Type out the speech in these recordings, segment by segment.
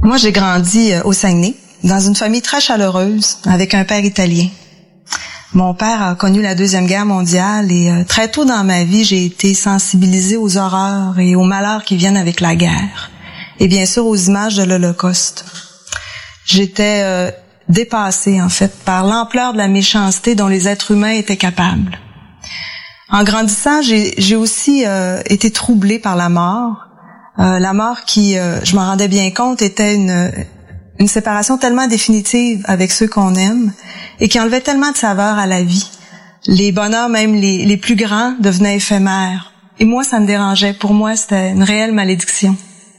Moi, j'ai grandi au Saguenay, dans une famille très chaleureuse, avec un père italien. Mon père a connu la Deuxième Guerre mondiale et très tôt dans ma vie, j'ai été sensibilisée aux horreurs et aux malheurs qui viennent avec la guerre. Et bien sûr, aux images de l'Holocauste. J'étais dépassée, en fait, par l'ampleur de la méchanceté dont les êtres humains étaient capables. En grandissant, j'ai aussi été troublée par la mort. La mort qui, je m'en rendais bien compte, était une séparation tellement définitive avec ceux qu'on aime et qui enlevait tellement de saveur à la vie. Les bonheurs, même les plus grands, devenaient éphémères. Et moi, ça me dérangeait. Pour moi, c'était une réelle malédiction.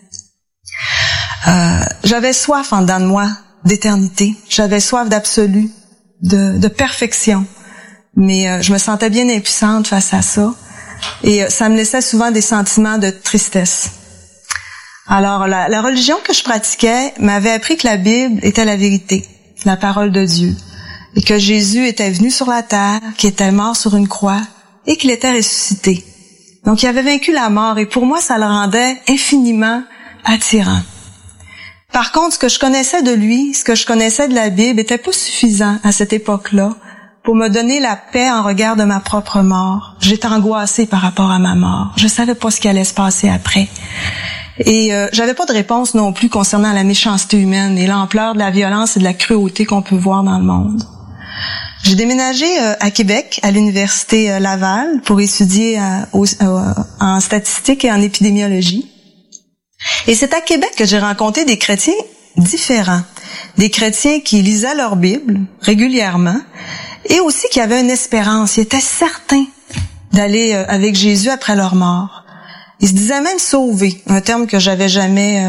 J'avais soif en dedans de moi d'éternité. J'avais soif d'absolu, de perfection. Mais je me sentais bien impuissante face à ça. Et ça me laissait souvent des sentiments de tristesse. Alors, la religion que je pratiquais m'avait appris que la Bible était la vérité, la parole de Dieu. Et que Jésus était venu sur la terre, qu'il était mort sur une croix et qu'il était ressuscité. Donc, il avait vaincu la mort et pour moi, ça le rendait infiniment attirant. Par contre, ce que je connaissais de lui, ce que je connaissais de la Bible, était pas suffisant à cette époque-là pour me donner la paix en regard de ma propre mort. J'étais angoissée par rapport à ma mort. Je savais pas ce qui allait se passer après. Et j'avais pas de réponse non plus concernant la méchanceté humaine et l'ampleur de la violence et de la cruauté qu'on peut voir dans le monde. J'ai déménagé à Québec, à l'université Laval, pour étudier en statistique et en épidémiologie. Et c'est à Québec que j'ai rencontré des chrétiens différents. Des chrétiens qui lisaient leur Bible régulièrement et aussi qui avaient une espérance. Ils étaient certains d'aller avec Jésus après leur mort. Ils se disaient même sauvés, un terme que j'avais jamais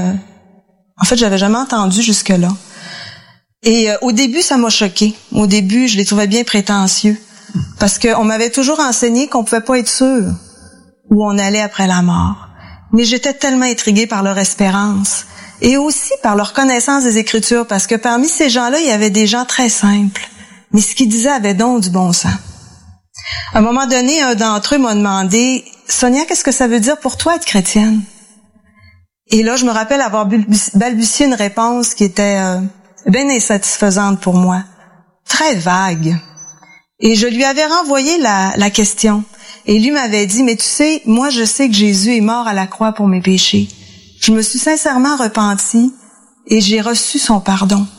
entendu jusque-là. Et au début, ça m'a choquée. Au début, je les trouvais bien prétentieux parce qu'on m'avait toujours enseigné qu'on pouvait pas être sûr où on allait après la mort. Mais j'étais tellement intriguée par leur espérance et aussi par leur connaissance des Écritures parce que parmi ces gens-là, il y avait des gens très simples. Mais ce qu'ils disaient avait donc du bon sens. À un moment donné, un d'entre eux m'a demandé « Sonia, qu'est-ce que ça veut dire pour toi être chrétienne? » Et là, je me rappelle avoir balbutié une réponse qui était bien insatisfaisante pour moi, très vague. Et je lui avais renvoyé la question. Et lui m'avait dit « Mais tu sais, moi je sais que Jésus est mort à la croix pour mes péchés. Je me suis sincèrement repentie et j'ai reçu son pardon.